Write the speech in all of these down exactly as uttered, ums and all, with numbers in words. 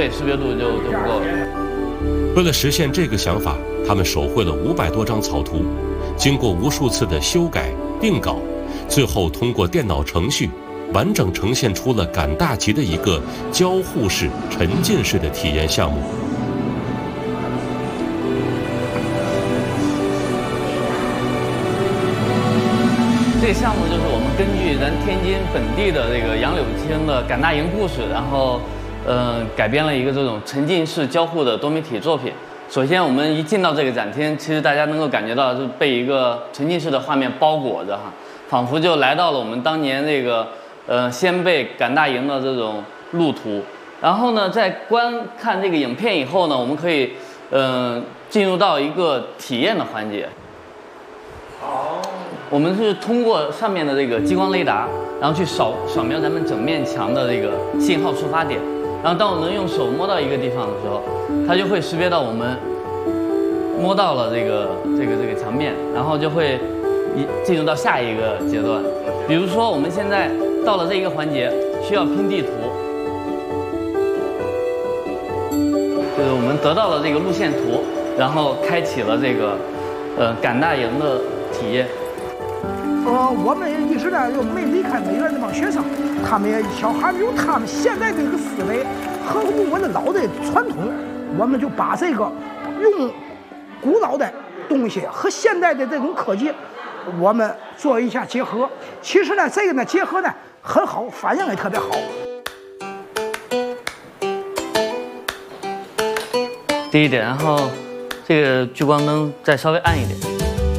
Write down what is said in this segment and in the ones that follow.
倍识别度就就不够了。 为了实现这个想法，他们手绘了五百多张草图，经过无数次的修改、定稿，最后通过电脑程序，完整呈现出了赶大集的一个交互式、沉浸式的体验项目。 这个项目就是我们根据咱天津本地的这个杨柳青的赶大营故事，然后，呃，改编了一个这种沉浸式交互的多媒体作品。首先，我们一进到这个展厅，其实大家能够感觉到是被一个沉浸式的画面包裹着哈，仿佛就来到了我们当年这个呃先辈赶大营的这种路途。然后呢，在观看这个影片以后呢，我们可以呃进入到一个体验的环节。好。我们是通过上面的这个激光雷达，然后去扫扫描咱们整面墙的这个信号触发点，然后当我们用手摸到一个地方的时候，它就会识别到我们摸到了这个这个这个墙面，然后就会一进入到下一个阶段。比如说我们现在到了这一个环节，需要拼地图，就是我们得到了这个路线图，然后开启了这个呃赶大营的体验。 呃，我们一直呢又没离开美院那帮学生，他们也小孩们有他们现在这个思维和我们的老的传统，我们就把这个用古老的东西和现代的这种科技，我们做一下结合。其实呢，这个呢结合呢很好，反应也特别好。 第一点，然后这个聚光灯再稍微暗一点。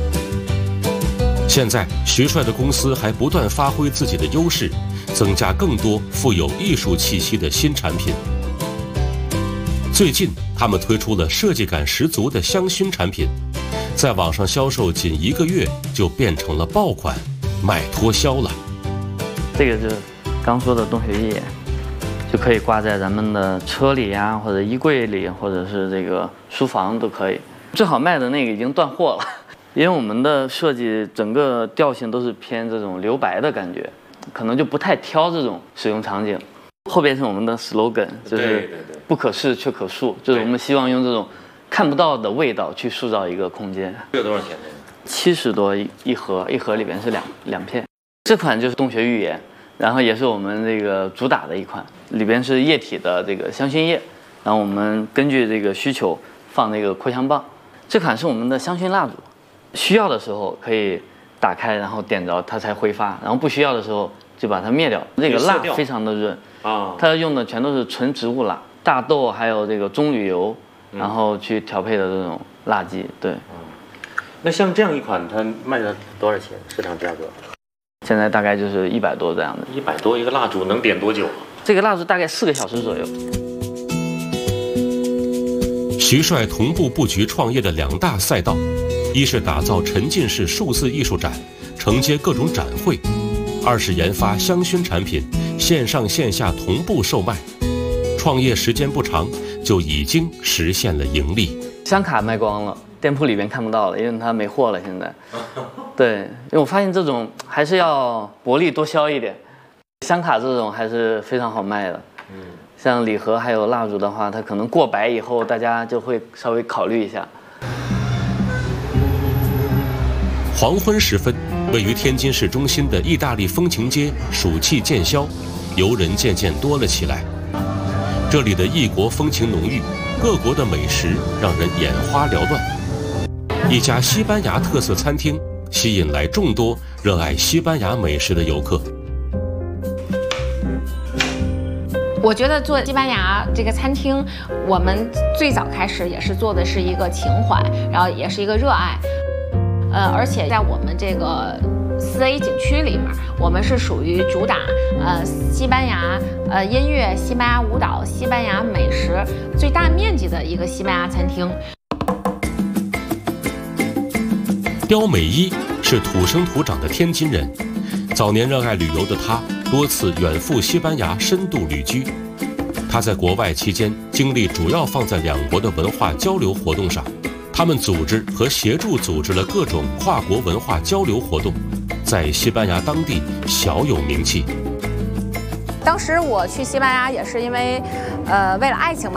现在，徐帅的公司还不断发挥自己的优势，增加更多富有艺术气息的新产品。最近，他们推出了设计感十足的香薰产品，在网上销售仅一个月就变成了爆款，卖脱销了。 这个就是刚说的洞穴浴眼，就可以挂在咱们的车里呀、啊，或者衣柜里，或者是这个书房都可以。最好卖的那个已经断货了。因为我们的设计整个调性都是偏这种留白的感觉，可能就不太挑这种使用场景。后边是我们的 slogan， 就是不可视却可塑，就是我们希望用这种看不到的味道去塑造一个空间。 这个多少钱呢？ 七十多一盒，一盒里边是两两片。这款就是洞穴浴盐，然后也是我们这个主打的一款，里边是液体的这个香薰液，然后我们根据这个需求放这个扩香棒。这款是我们的香薰蜡烛。需要的时候可以打开，然后点着它才挥发，然后不需要的时候就把它灭掉。这个蜡非常的润啊，它用的全都是纯植物蜡，大豆还有这个棕榈油，然后去调配的这种蜡基。对， 那像这样一款，它卖了多少钱？市场价格？ 现在大概就是一百多这样的。 一百多一个蜡烛能点多久？ 这个蜡烛大概四个小时左右。 徐帅同步布局创业的两大赛道。一是打造沉浸式数字艺术展，承接各种展会；二是研发香薰产品，线上线下同步售卖。创业时间不长，就已经实现了盈利。 香卡卖光了，店铺里边看不到了，因为它没货了。现在，对，因为我发现这种还是要薄利多销一点。香卡这种还是非常好卖的。嗯，像礼盒还有蜡烛的话，它可能过百以后，大家就会稍微考虑一下。 黄昏时分，位于天津市中心的意大利风情街暑气渐消，游人渐渐多了起来。这里的异国风情浓郁，各国的美食让人眼花缭乱。一家西班牙特色餐厅吸引来众多热爱西班牙美食的游客。 我觉得做西班牙这个餐厅，我们最早开始也是做的是一个情怀，然后也是一个热爱。呃，而且在我们这个四 A 景区里面，我们是属于主打呃西班牙呃音乐、西班牙舞蹈、西班牙美食最大面积的一个西班牙餐厅。 刁美一是土生土长的天津人，早年热爱旅游的他，多次远赴西班牙深度旅居。他在国外期间，精力主要放在两国的文化交流活动上。他们组织和协助组织了各种跨国文化交流活动，在西班牙当地小有名气。 当时我去西班牙也是因为，呃，为了爱情嘛，